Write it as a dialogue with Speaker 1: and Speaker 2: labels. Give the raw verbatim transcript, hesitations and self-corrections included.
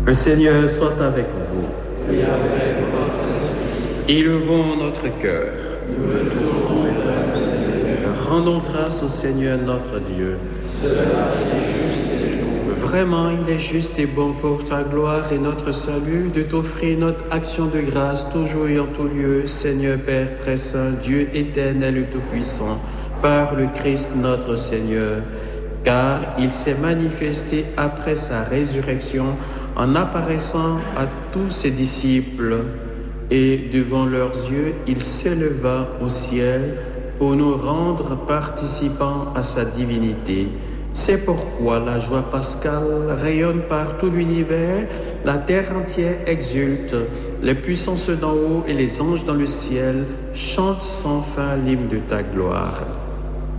Speaker 1: Le Seigneur soit avec vous.
Speaker 2: Et avec votre esprit.
Speaker 1: Élevons notre cœur.
Speaker 2: Nous le tournons vers le Seigneur.
Speaker 1: Rendons grâce au Seigneur notre Dieu.
Speaker 2: Cela est juste et bon.
Speaker 1: Vraiment, il est juste et bon pour ta gloire et notre salut de t'offrir notre action de grâce toujours et en tout lieu, Seigneur Père très saint, Dieu éternel et tout-puissant, par le Christ notre Seigneur. Car il s'est manifesté après sa résurrection en apparaissant à tous ses disciples, et devant leurs yeux, il s'éleva au ciel pour nous rendre participants à sa divinité. C'est pourquoi la joie pascale rayonne par tout l'univers, la terre entière exulte, les puissances d'en haut et les anges dans le ciel chantent sans fin l'hymne de ta gloire.